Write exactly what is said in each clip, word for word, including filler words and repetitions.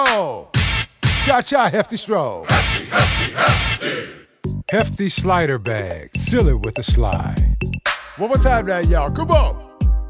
Oh, cha-cha hefty stroll. Hefty, hefty, hefty. Hefty slider bag, seal it with a slide. One more time now, y'all, come on.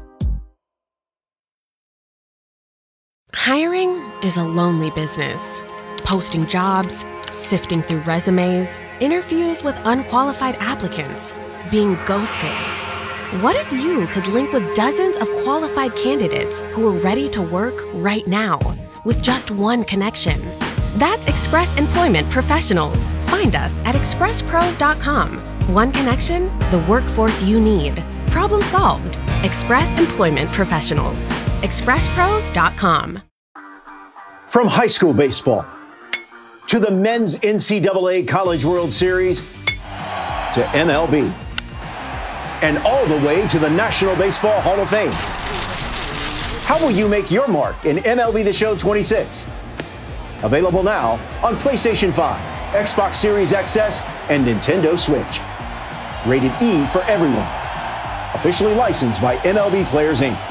Hiring is a lonely business. Posting jobs, sifting through resumes, interviews with unqualified applicants, being ghosted. What if you could link with dozens of qualified candidates who are ready to work right now with just one connection? That's Express Employment Professionals. Find us at express pros dot com. One connection, the workforce you need. Problem solved. Express Employment Professionals. express pros dot com. From high school baseball to the men's N C double A College World Series to M L B and all the way to the National Baseball Hall of Fame. How will you make your mark in M L B The Show twenty-six? Available now on PlayStation five, Xbox Series X S, and Nintendo Switch. Rated E for everyone. Officially licensed by M L B Players, Incorporated.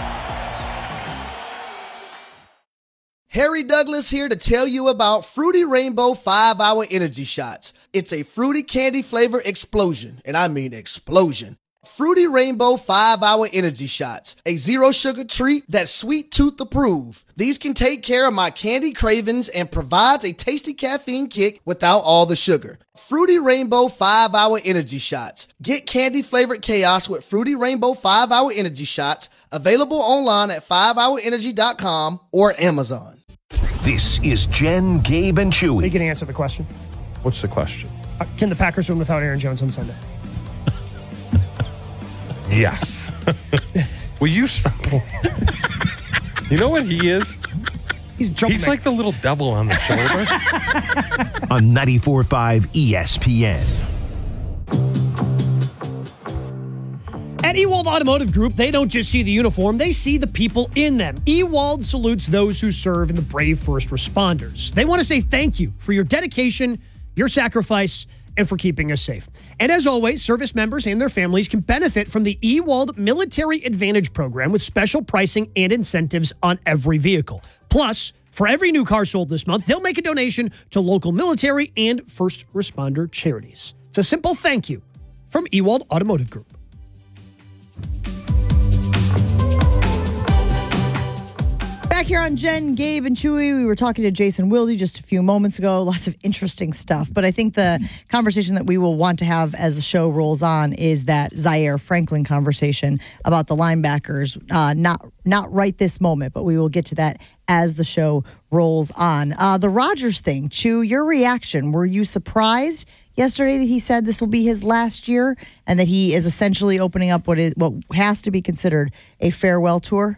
Harry Douglas here to tell you about Fruity Rainbow five hour Energy Shots. It's a fruity candy flavor explosion, and I mean explosion. Fruity Rainbow five hour Energy Shots, a zero sugar treat that's sweet tooth approved. These can take care of my candy cravings and provides a tasty caffeine kick without all the sugar. Fruity Rainbow five hour Energy Shots. Get candy flavored chaos with Fruity Rainbow five hour Energy Shots, available online at five hour energy dot com or Amazon. This is Jen, Gabe, and Chewy. Are you going to answer the question? What's the question? Uh, can the Packers win without Aaron Jones on Sunday? Yes. Will you stop? You know what he is? He's jumping. He's like the little devil on the shoulder. On ninety-four point five E S P N. At Ewald Automotive Group, they don't just see the uniform, they see the people in them. Ewald salutes those who serve in the brave first responders. They want to say thank you for your dedication, your sacrifice, and for keeping us safe. And as always, service members and their families can benefit from the Ewald Military Advantage Program with special pricing and incentives on every vehicle. Plus, for every new car sold this month, they'll make a donation to local military and first responder charities. It's a simple thank you from Ewald Automotive Group. Back here on Jen, Gabe, and Chewy, we were talking to Jason Wilde just a few moments ago. Lots of interesting stuff. But I think the conversation that we will want to have as the show rolls on is that Zaire Franklin conversation about the linebackers. Uh, not not right this moment, but we will get to that as the show rolls on. Uh, the Rodgers thing, Chew, your reaction. Were you surprised yesterday that he said this will be his last year and that he is essentially opening up what is what has to be considered a farewell tour?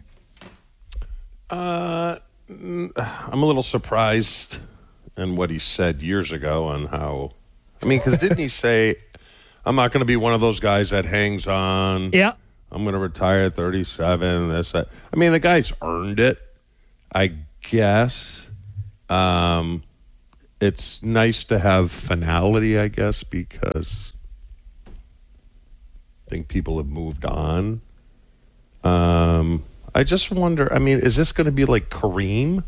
Uh, I'm a little surprised in what he said years ago on how, I mean, because didn't he say, I'm not going to be one of those guys that hangs on. Yeah. I'm going to retire at thirty-seven, this, that. I mean, the guy's earned it, I guess. Um, it's nice to have finality, I guess, because I think people have moved on. Um... I just wonder, I mean, is this going to be like Kareem?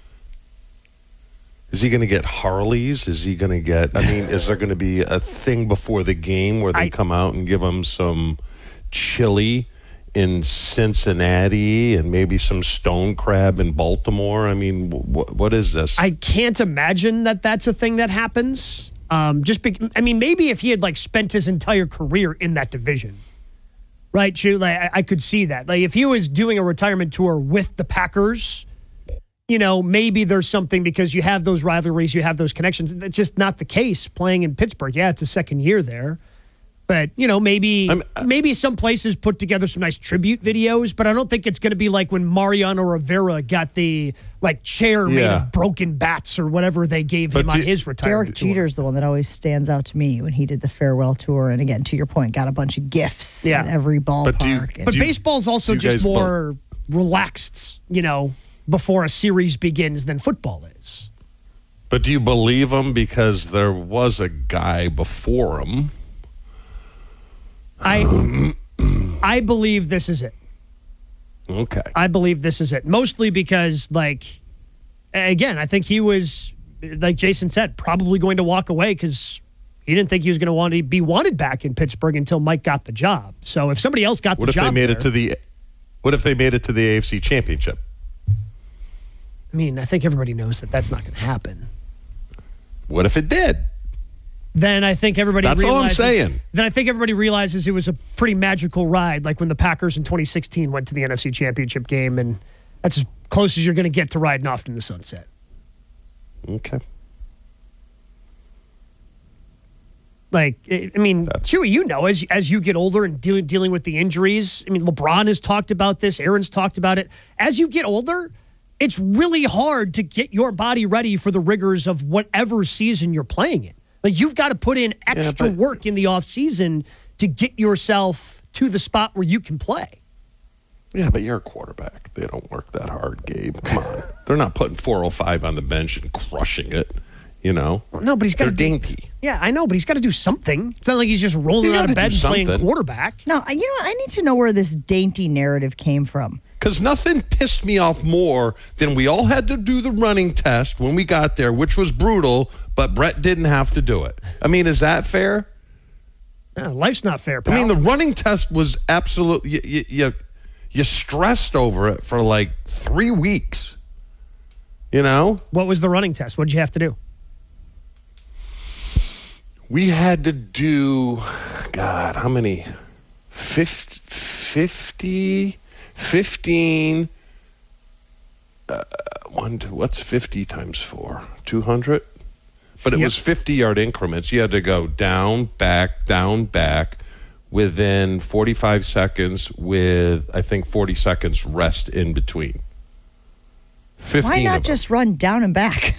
Is he going to get Harleys? Is he going to get, I mean, is there going to be a thing before the game where they I, come out and give him some chili in Cincinnati and maybe some stone crab in Baltimore? I mean, wh- what is this? I can't imagine that that's a thing that happens. Um, just, be, I mean, maybe if he had like spent his entire career in that division. Right, Chew? Like, I, I could see that. Like, if he was doing a retirement tour with the Packers, you know, maybe there's something because you have those rivalries, you have those connections. That's just not the case playing in Pittsburgh. Yeah, it's a second year there. But, you know, maybe uh, maybe some places put together some nice tribute videos, but I don't think it's going to be like when Mariano Rivera got the, like, chair yeah. made of broken bats or whatever they gave but him on his retirement Derek tour. Jeter's the one that always stands out to me when he did the farewell tour. And again, to your point, got a bunch of gifts yeah. at every ballpark. But, you, but baseball's also just more both. relaxed, you know, before a series begins than football is. But do you believe him because there was a guy before him? I I believe this is it. Okay. I believe this is it. Mostly because, like, again, I think he was, like Jason said, probably going to walk away because he didn't think he was going to want to be wanted back in Pittsburgh until Mike got the job. So if somebody else got what the if job, they made there, it to the? What if they made it to the A F C Championship? I mean, I think everybody knows that that's not going to happen. What if it did? Then I think everybody That's realizes. all I'm saying. Then I think everybody realizes it was a pretty magical ride, like when the Packers in twenty sixteen went to the N F C Championship game, and that's as close as you're going to get to riding off in the sunset. Okay. Like, I mean, Chewy, you know, as as you get older and dealing dealing with the injuries, I mean, LeBron has talked about this. Aaron's talked about it. As you get older, it's really hard to get your body ready for the rigors of whatever season you're playing in. Like, you've got to put in extra yeah, but, work in the offseason to get yourself to the spot where you can play. Yeah, but you're a quarterback. They don't work that hard, Gabe. Come on. They're not putting four oh five on the bench and crushing it, you know? Well, no, but he's got to They're dainty. Yeah, I know, but he's got to do something. It's not like he's just rolling You out of gotta bed do and playing something. quarterback. No, you know what? I need to know where this dainty narrative came from. Because nothing pissed me off more than we all had to do the running test when we got there, which was brutal, but Brett didn't have to do it. I mean, is that fair? Yeah, life's not fair, pal. I mean, the running test was absolutely, you, you, you, you stressed over it for like three weeks. You know? What was the running test? What did you have to do? We had to do, God, how many? fifty, fifteen, uh, one, two, what's fifty times four? two hundred? But it Yep. was fifty-yard increments. You had to go down, back, down, back within forty-five seconds with, I think, forty seconds rest in between. fifteen Why not of them. just run down and back?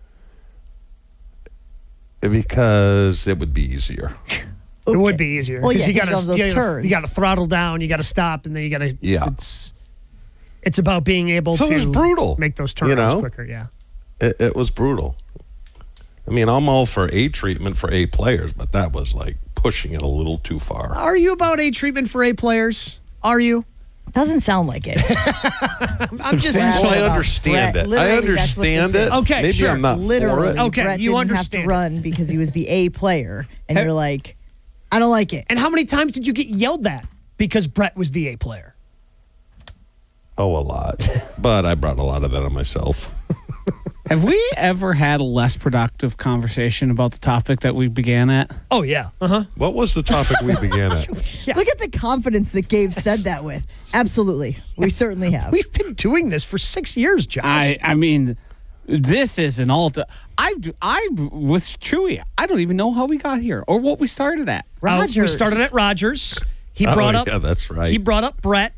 Because it would be easier. It would be easier. Well, 'cause yeah, you 'cause gotta, you have those you gotta, turns. you gotta throttle down, you gotta stop, and then you gotta. Yeah. It's, it's about being able So to it was brutal, make those you turnarounds know? quicker, yeah. It, it was brutal. I mean, I'm all for A treatment for A players, but that was like pushing it a little too far. Are you about A treatment for A players? Are you? Doesn't sound like it. I'm just Brett Well, I about understand Brett. it. I Literally, that's what understand this it. is. Okay, Maybe sure. I'm not Literally, for it. Okay, Brett you didn't understand. have to run because he was the A player, and you're like, I don't like it. And how many times did you get yelled at because Brett was the A player? Oh, a lot. But I brought a lot of that on myself. Have we ever had a less productive conversation about the topic that we began at? Oh, yeah. Uh-huh. What was the topic we began at? Yeah. Look at the confidence that Gabe said that with. Absolutely. We certainly have. We've been doing this for six years, Josh. I I mean, this is an alt. I I with Chewy. I don't even know how we got here or what we started at. Uh, Rogers. we started at Rogers. He Oh, brought up. yeah, that's right. He brought up Brett,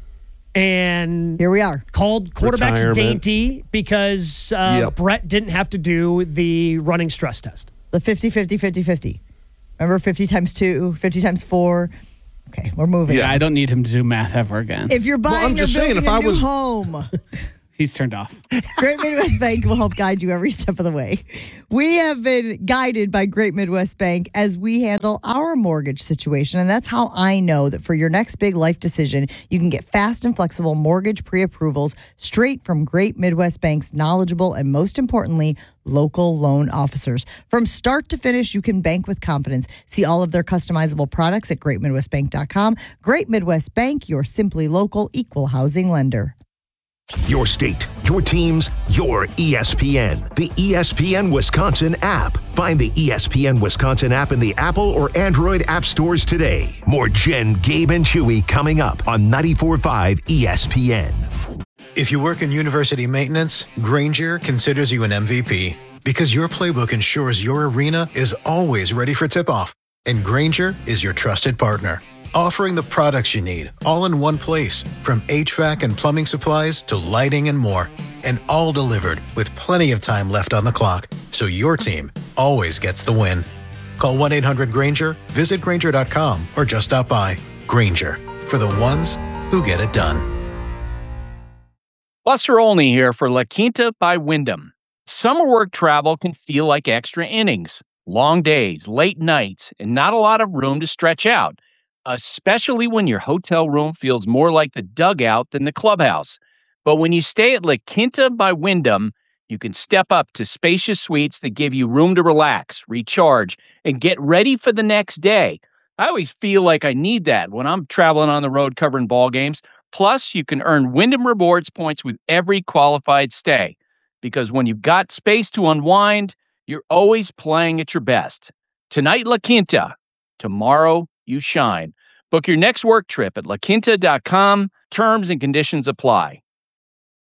and Here we are. called quarterbacks Retirement. dainty because uh, Yep. Brett didn't have to do the running stress test. The fifty, fifty, fifty, fifty. Remember fifty times two, fifty times four. Okay, we're moving. Yeah, I don't need him to do math ever again. If you're Well, buying I'm or just saying, building if a I new was- home, He's turned off. Great Midwest Bank will help guide you every step of the way. We have been guided by Great Midwest Bank as we handle our mortgage situation. And that's how I know that for your next big life decision, you can get fast and flexible mortgage pre-approvals straight from Great Midwest Bank's knowledgeable and, most importantly, local loan officers. From start to finish, you can bank with confidence. See all of their customizable products at great midwest bank dot com. Great Midwest Bank, your simply local equal housing lender. Your state, your teams, your E S P N. The E S P N Wisconsin app. Find the E S P N Wisconsin app in the Apple or Android app stores today. More Jen, Gabe, and Chewy coming up on ninety-four point five E S P N. If you work in university maintenance, Grainger considers you an M V P because your playbook ensures your arena is always ready for tip-off. And Grainger is your trusted partner, offering the products you need all in one place, from H V A C and plumbing supplies to lighting and more, and all delivered with plenty of time left on the clock, so your team always gets the win. Call one eight hundred Grainger, visit Grainger dot com, or just stop by. Grainger, for the ones who get it done. Buster Olney here for La Quinta by Wyndham. Summer work travel can feel like extra innings, long days, late nights, and not a lot of room to stretch out, especially when your hotel room feels more like the dugout than the clubhouse. But when you stay at La Quinta by Wyndham, You can step up to spacious suites that give you room to relax, recharge, and get ready for the next day. I always feel like I need that when I'm traveling on the road covering ball games. Plus, you can earn Wyndham Rewards points with every qualified stay. Because when you've got space to unwind, you're always playing at your best. Tonight, La Quinta. Tomorrow, you shine. Book your next work trip at la quinta dot com. Terms and conditions apply.